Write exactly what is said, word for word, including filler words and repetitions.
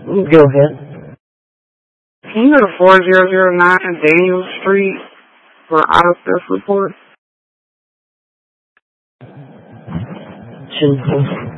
Go ahead. Can you go to four zero zero nine Daniel Street for auto theft report? Shouldn't